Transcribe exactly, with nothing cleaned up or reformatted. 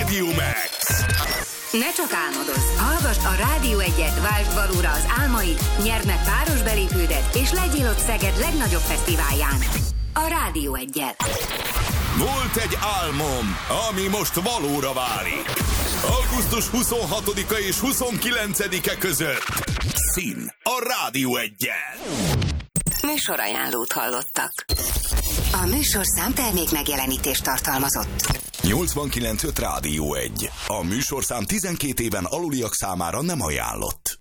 Radio Max. Ne csak álmodozz, hallgassd a Rádió egyet, váltsd valóra az álmaid, nyerd meg páros belépődet, és legyél ott Szeged legnagyobb fesztiválján. A Rádió egyet. Volt egy álmom, ami most valóra válik. augusztus huszonhatodika és huszonkilencedike között. Szín a Rádió egyen. Műsorajánlót hallottak. A műsorszám termék megjelenítést tartalmazott. nyolcvankilenc öt Rádió egy. A műsorszám tizenkét éven aluliak számára nem ajánlott.